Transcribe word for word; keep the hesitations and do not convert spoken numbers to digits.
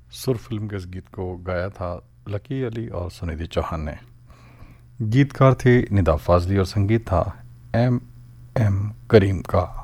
सुर फिल्म के इस गीत को गाया था लकी अली और सुनिधि चौहान ने। गीतकार थे निदा फाजली और संगीत था एम एम करीम का।